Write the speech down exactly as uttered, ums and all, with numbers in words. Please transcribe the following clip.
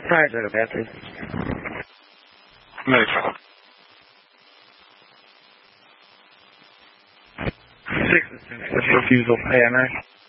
Prior to the bathroom. Move. Six is refusal. A M S.